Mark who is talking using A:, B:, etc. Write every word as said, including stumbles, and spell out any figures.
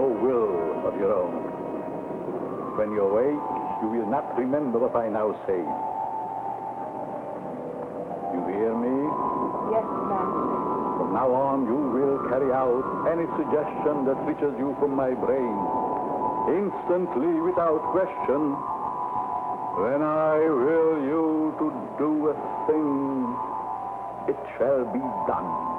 A: no will of your own. When you awake, you will not remember what I now say. You hear me?
B: Yes, Master.
A: From now on, you will carry out any suggestion that reaches you from my brain. Instantly, without question. When I will you to do a thing, it shall be done.